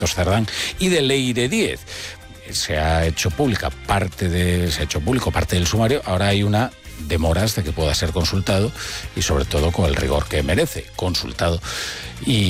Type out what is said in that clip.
Cerdán y de Leire Díez. Se ha hecho público parte del sumario. Ahora hay una demora hasta que pueda ser consultado y sobre todo con el rigor que merece, consultado y